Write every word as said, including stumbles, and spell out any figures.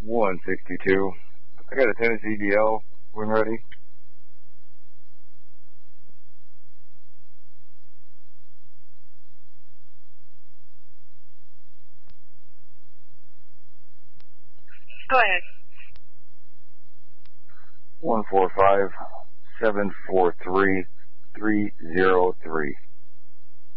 one sixty-two. I got a Tennessee D L when ready. Go ahead. one four five, seven four three, three zero three.